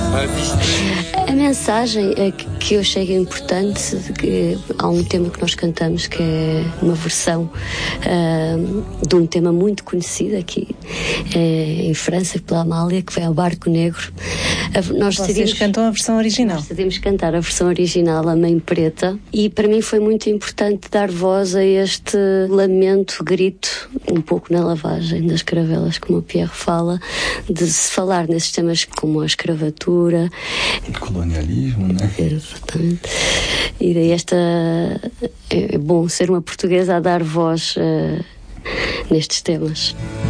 A mensagem é que eu achei importante, que há um tema que nós cantamos que é uma versão de um tema muito conhecido aqui em França, pela Amália, que foi ao Barco Negro. Vocês cantam a versão original? Nós decidimos cantar a versão original, a Mãe Preta, e para mim foi muito importante dar voz a este lamento, grito, um pouco na lavagem das caravelas, como o Pierre fala, de se falar nesses temas como a escravatura, o colonialismo, né? Exatamente. E daí é bom ser uma portuguesa a dar voz nestes temas.